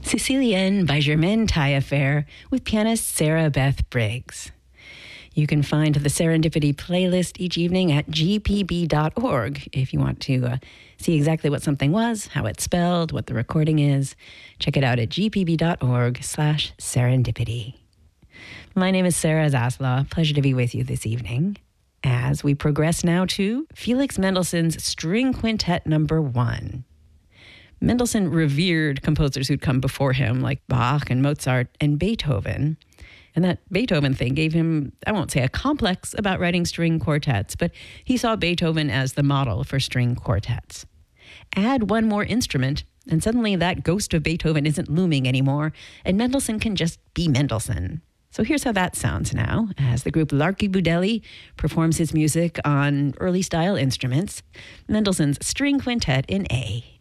Sicilienne by Germaine Taillefer with pianist Sarah Beth Briggs. You can find the Serendipity playlist each evening at gpb.org if you want to see exactly what something was, how it's spelled, what the recording is. Check it out at gpb.org/serendipity. My name is Sarah Zaslaw. Pleasure to be with you this evening as we progress now to Felix Mendelssohn's String Quintet Number 1. Mendelssohn revered composers who'd come before him, like Bach and Mozart and Beethoven. And that Beethoven thing gave him, I won't say a complex about writing string quartets, but he saw Beethoven as the model for string quartets. Add one more instrument, and suddenly that ghost of Beethoven isn't looming anymore, and Mendelssohn can just be Mendelssohn. So here's how that sounds now, as the group Larky Budelli performs his music on early-style instruments, Mendelssohn's String Quintet in A.